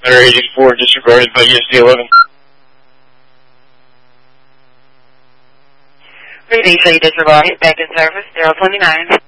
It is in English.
Center 84 disregarded by USD 11. Previously disregarded, back in service, 029.